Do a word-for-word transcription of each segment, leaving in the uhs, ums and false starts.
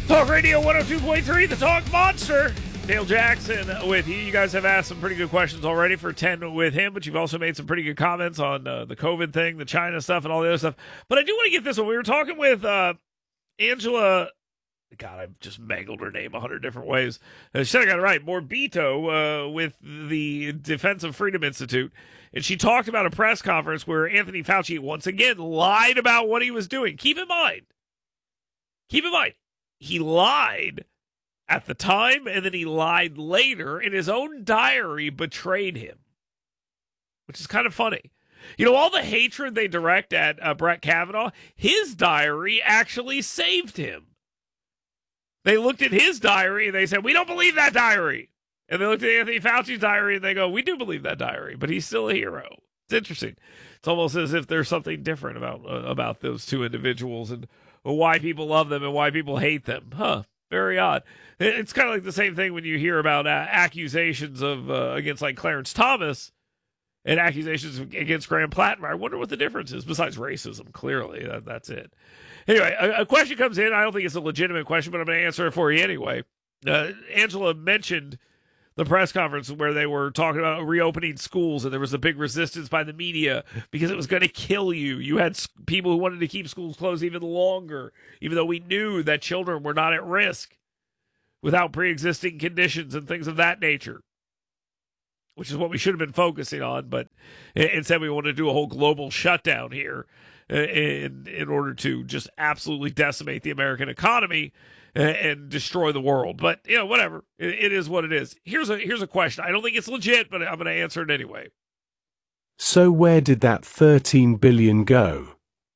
Talk Radio one oh two point three, the Talk Monster. Dale Jackson with you. You guys have asked some pretty good questions already for ten with him, but you've also made some pretty good comments on uh, the COVID thing, the China stuff, and all the other stuff. But I do want to get this one. We were talking with uh, Angela. God, I've just mangled her name a hundred different ways. Uh, she said I got it right. Morbito uh, with the Defense of Freedom Institute. And she talked about a press conference where Anthony Fauci once again lied about what he was doing. Keep in mind, keep in mind, he lied at the time, and then he lied later, and his own diary betrayed him, which is kind of funny. You know, all the hatred they direct at uh, Brett Kavanaugh, his diary actually saved him. They looked at his diary, and they said, we don't believe that diary. And they looked at Anthony Fauci's diary, and they go, we do believe that diary, but he's still a hero. It's interesting. It's almost as if there's something different about uh, about those two individuals and why people love them and why people hate them. Huh. Very odd. It's kind of like the same thing when you hear about uh, accusations of uh, against like Clarence Thomas and accusations against Graham Plattenberg. I wonder what the difference is besides racism. Clearly, that, that's it. Anyway, a, a question comes in. I don't think it's a legitimate question, but I'm going to answer it for you anyway. Uh, Angela mentioned the press conference where they were talking about reopening schools, and there was a big resistance by the media because it was going to kill you. You had people who wanted to keep schools closed even longer, even though we knew that children were not at risk without pre-existing conditions and things of that nature, which is what we should have been focusing on. But instead, we want to do a whole global shutdown here in, in order to just absolutely decimate the American economy and destroy the world. But, you know, whatever. It, it is what it is. Here's a here's a question. I don't think it's legit, but I'm going to answer it anyway. So where did that thirteen billion dollars go?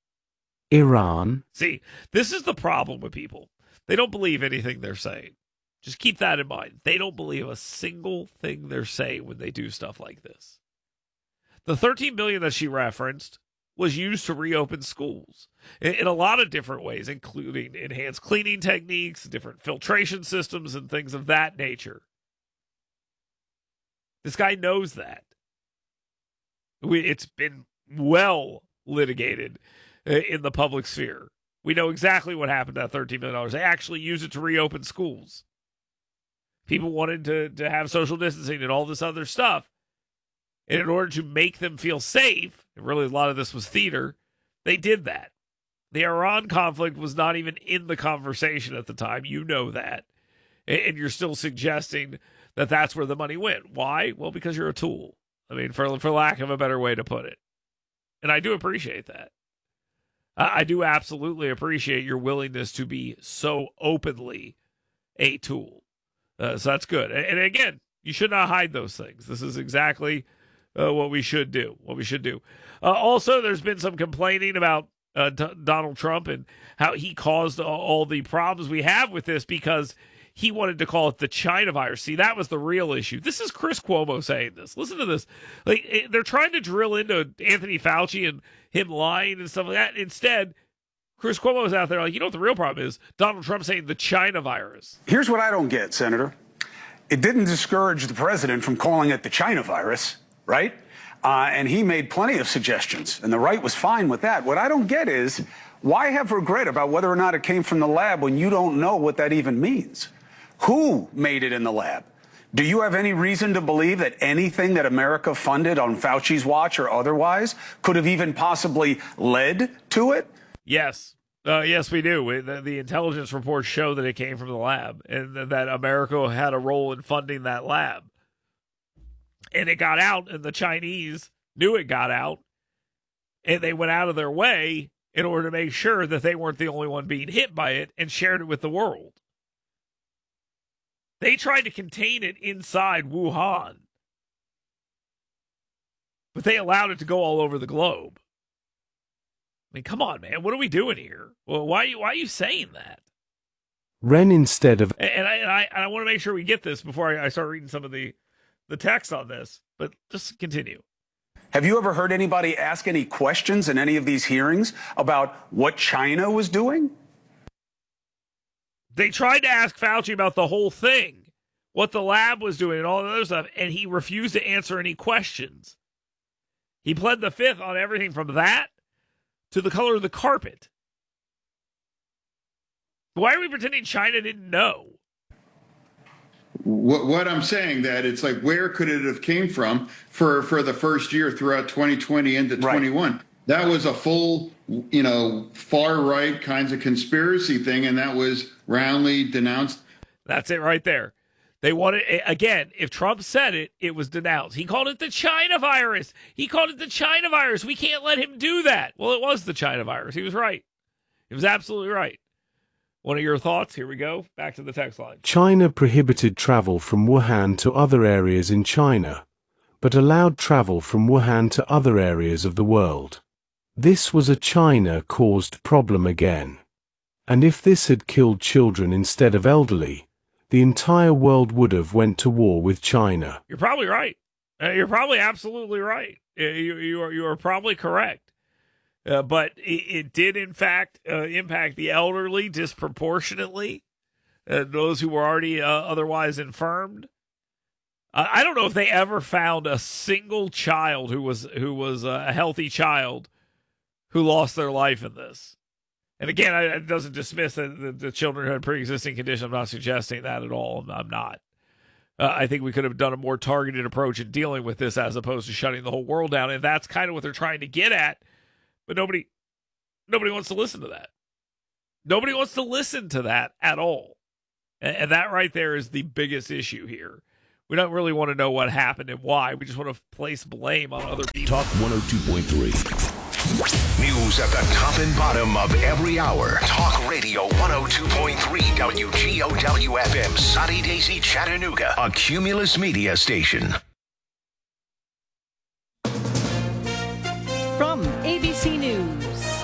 Iran? See, this is the problem with people. They don't believe anything they're saying. Just keep that in mind. They don't believe a single thing they're saying when they do stuff like this. The thirteen billion dollars that she referenced was used to reopen schools in, in a lot of different ways, including enhanced cleaning techniques, different filtration systems, and things of that nature. This guy knows that. We, it's been well litigated in the public sphere. We know exactly what happened to that thirteen million dollars. They actually used it to reopen schools. People wanted to, to have social distancing and all this other stuff. And in order to make them feel safe, and really a lot of this was theater, they did that. The Iran conflict was not even in the conversation at the time. You know that. And you're still suggesting that that's where the money went. Why? Well, because you're a tool. I mean, for, for lack of a better way to put it. And I do appreciate that. I do absolutely appreciate your willingness to be so openly a tool. Uh, so that's good. And, and again, you should not hide those things. This is exactly uh, what we should do, what we should do. Uh, also, there's been some complaining about uh, D- Donald Trump and how he caused all, all the problems we have with this because he wanted to call it the China virus. See, that was the real issue. This is Chris Cuomo saying this. Listen to this. Like it, they're trying to drill into Anthony Fauci and him lying and stuff like that. Instead, Chris Cuomo is out there like, you know what the real problem is? Donald Trump saying the China virus. Here's what I don't get, Senator. It didn't discourage the president from calling it the China virus, right? Uh, and he made plenty of suggestions, and the right was fine with that. What I don't get is, why have regret about whether or not it came from the lab when you don't know what that even means? Who made it in the lab? Do you have any reason to believe that anything that America funded on Fauci's watch or otherwise could have even possibly led to it? Yes. Uh, yes, we do. We, the, the intelligence reports show that it came from the lab and that America had a role in funding that lab. And it got out, and the Chinese knew it got out, and they went out of their way in order to make sure that they weren't the only one being hit by it and shared it with the world. They tried to contain it inside Wuhan, but they allowed it to go all over the globe. I mean, come on, man. What are we doing here? Well, why are you, why are you saying that? Ren instead of... And I, and I, and I want to make sure we get this before I, I start reading some of the, the text on this, but just continue. Have you ever heard anybody ask any questions in any of these hearings about what China was doing? They tried to ask Fauci about the whole thing, what the lab was doing and all the other stuff, and he refused to answer any questions. He pled the fifth on everything from that to the color of the carpet. Why are we pretending China didn't know? What, what I'm saying that it's like, where could it have came from for, for the first year throughout twenty twenty into right. twenty-one? That was a full, you know, far right kinds of conspiracy thing, and that was roundly denounced. That's it right there. They wanted, again, if Trump said it, it was denounced. He called it the China virus. He called it the China virus. We can't let him do that. Well, it was the China virus. He was right. He was absolutely right. One of your thoughts? Here we go. Back to the text line. China prohibited travel from Wuhan to other areas in China, but allowed travel from Wuhan to other areas of the world. This was a China-caused problem again. And if this had killed children instead of elderly, the entire world would have went to war with China. You're probably right. Uh, you're probably absolutely right. Uh, you, you, are, you are probably correct. Uh, but it, it did, in fact, uh, impact the elderly disproportionately, uh, those who were already uh, otherwise infirmed. Uh, I don't know if they ever found a single child who was who was a healthy child who lost their life in this. And again, I, it doesn't dismiss the, the, the children who had pre-existing conditions. I'm not suggesting that at all. I'm not. Uh, I think we could have done a more targeted approach in dealing with this as opposed to shutting the whole world down. And that's kind of what they're trying to get at. But nobody, nobody wants to listen to that. Nobody wants to listen to that at all. And, and that right there is the biggest issue here. We don't really want to know what happened and why. We just want to place blame on other people. Talk one oh two point three. News at the top and bottom of every hour. Talk Radio one oh two point three W G O W F M, Sunny Daisy, Chattanooga, a Cumulus Media station. From A B C News,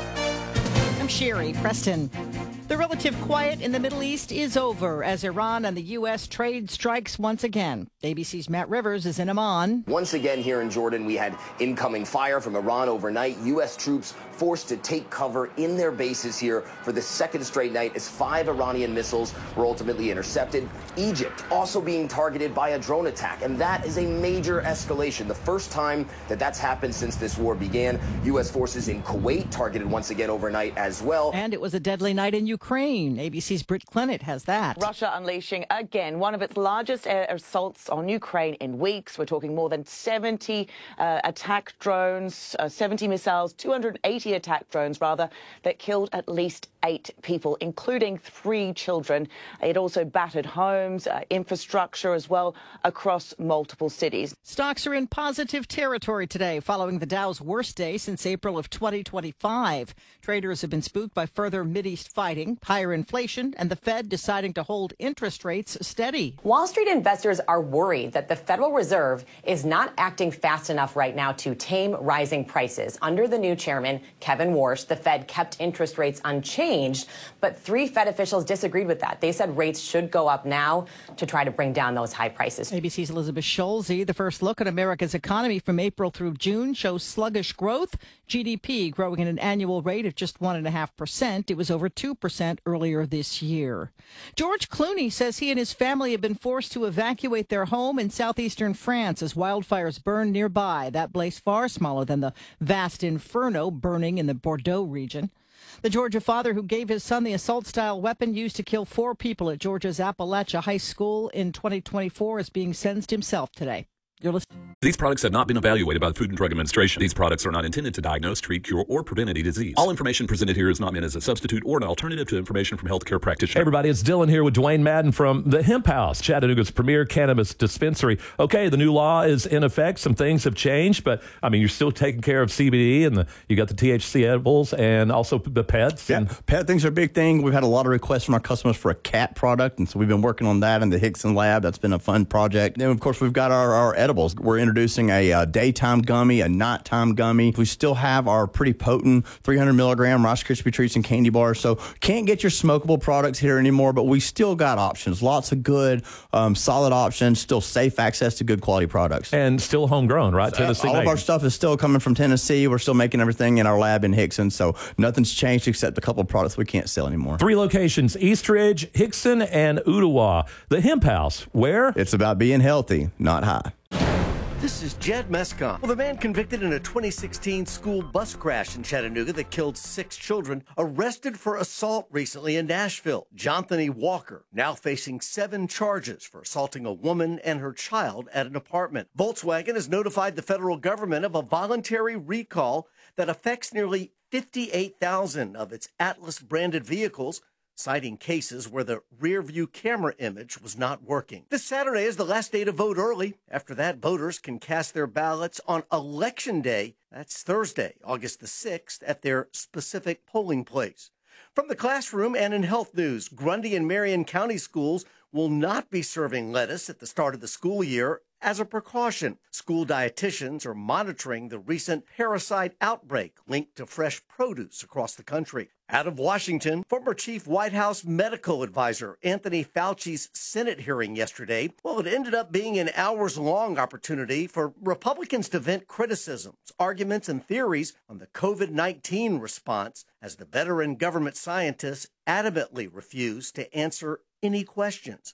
I'm Sherry Preston. The relative quiet in the Middle East is over as Iran and the U S trade strikes once again. A B C's Matt Rivers is in Amman. Once again here in Jordan, we had incoming fire from Iran overnight. U S troops forced to take cover in their bases here for the second straight night as five Iranian missiles were ultimately intercepted. Egypt also being targeted by a drone attack, and that is a major escalation. The first time that that's happened since this war began. U S forces in Kuwait targeted once again overnight as well. And it was a deadly night in Ukraine. A B C's Britt Clennett has that. Russia unleashing again one of its largest air assaults on Ukraine in weeks. We're talking more than seventy uh, attack drones, uh, seventy missiles, two hundred eighty attack drones, rather, that killed at least eight people, including three children. It also battered homes, uh, infrastructure as well, across multiple cities. Stocks are in positive territory today, following the Dow's worst day since April of twenty twenty-five. Traders have been spooked by further Mideast fighting, higher inflation, and the Fed deciding to hold interest rates steady. Wall Street investors are worried that the Federal Reserve is not acting fast enough right now to tame rising prices. Under the new chairman, Kevin Warsh, the Fed kept interest rates unchanged, but three Fed officials disagreed with that. They said rates should go up now to try to bring down those high prices. A B C's Elizabeth Scholze. The first look at America's economy from April through June shows sluggish growth. G D P growing at an annual rate of just one point five percent. It was over two percent earlier this year. George Clooney says he and his family have been forced to evacuate their home in southeastern France as wildfires burn nearby. That blaze far smaller than the vast inferno burning in the Bordeaux region. The Georgia father who gave his son the assault-style weapon used to kill four people at Georgia's Appalachia High School in twenty twenty-four is being sentenced himself today. You're listening. These products have not been evaluated by the Food and Drug Administration. These products are not intended to diagnose, treat, cure, or prevent any disease. All information presented here is not meant as a substitute or an alternative to information from healthcare practitioners. Hey everybody, it's Dylan here with Dwayne Madden from the Hemp House, Chattanooga's premier cannabis dispensary. Okay, the new law is in effect. Some things have changed, but I mean, you're still taking care of C B D, and the, you got the T H C edibles and also the pets. Yeah, and pet things are a big thing. We've had a lot of requests from our customers for a cat product, and so we've been working on that in the Hickson lab. That's been a fun project. Then, of course, we've got our, our edibles. We're introducing a, a daytime gummy, a nighttime gummy. We still have our pretty potent three hundred milligram Rice Krispie treats and candy bars. So can't get your smokable products here anymore, but we still got options. Lots of good, um, solid options. Still safe access to good quality products. And still homegrown, right? So, Tennessee. all made. of our stuff is still coming from Tennessee. We're still making everything in our lab in Hickson. So nothing's changed except a couple of products we can't sell anymore. Three locations: Eastridge, Hickson, and Ottawa. The Hemp House. Where? It's about being healthy, not high. This is Jed Mescom. Well, the man convicted in a twenty sixteen school bus crash in Chattanooga that killed six children, arrested for assault recently in Nashville. Jonthany Walker, now facing seven charges for assaulting a woman and her child at an apartment. Volkswagen has notified the federal government of a voluntary recall that affects nearly fifty-eight thousand of its Atlas-branded vehicles, citing cases where the rear-view camera image was not working. This Saturday is the last day to vote early. After that, voters can cast their ballots on Election Day. That's Thursday, August the sixth, at their specific polling place. From the classroom and in health news, Grundy and Marion County schools will not be serving lettuce at the start of the school year as a precaution. School dietitians are monitoring the recent parasite outbreak linked to fresh produce across the country. Out of Washington, former Chief White House Medical Advisor Anthony Fauci's Senate hearing yesterday, well, it ended up being an hours-long opportunity for Republicans to vent criticisms, arguments, and theories on the COVID nineteen response as the veteran government scientists adamantly refused to answer any questions.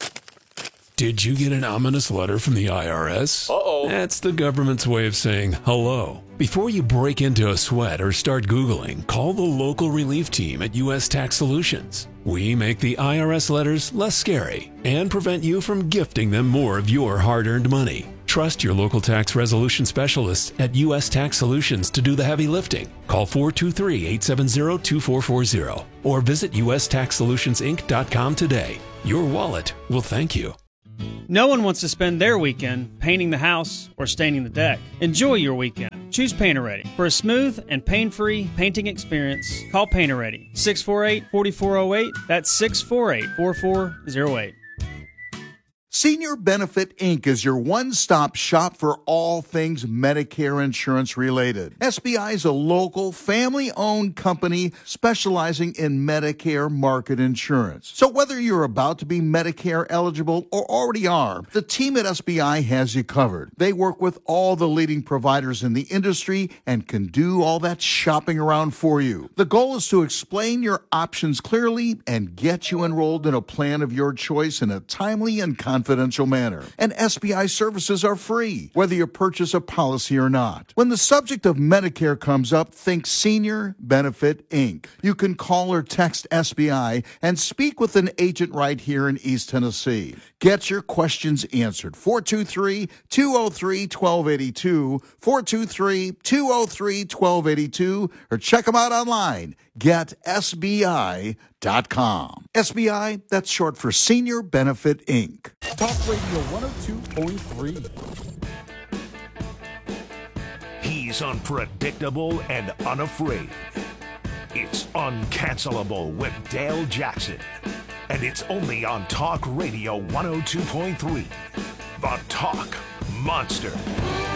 Did you get an ominous letter from the I R S? Uh-oh. That's the government's way of saying hello. Before you break into a sweat or start Googling, call the local relief team at U S Tax Solutions. We make the I R S letters less scary and prevent you from gifting them more of your hard-earned money. Trust your local tax resolution specialists at U S Tax Solutions to do the heavy lifting. Call four two three, eight seven zero, two four four zero or visit U S tax solutions inc dot com today. Your wallet will thank you. No one wants to spend their weekend painting the house or staining the deck. Enjoy your weekend. Choose Painter Ready. For a smooth and pain-free painting experience, call Painter Ready. six four eight, four four zero eight. That's six four eight, four four zero eight. Senior Benefit Incorporated is your one-stop shop for all things Medicare insurance related. S B I is a local, family-owned company specializing in Medicare market insurance. So whether you're about to be Medicare eligible or already are, the team at S B I has you covered. They work with all the leading providers in the industry and can do all that shopping around for you. The goal is to explain your options clearly and get you enrolled in a plan of your choice in a timely and confidential manner. And S B I services are free, whether you purchase a policy or not. When the subject of Medicare comes up, think Senior Benefit Incorporated. You can call or text S B I and speak with an agent right here in East Tennessee. Get your questions answered. four two three, two oh three, one two eight two, four two three, two oh three, one two eight two, or check them out online. get S B I dot com. S B I, that's short for Senior Benefit Incorporated. Talk Radio one oh two point three. He's unpredictable and unafraid. It's Uncancelable with Dale Jackson. And it's only on Talk Radio one oh two point three. The Talk Monster.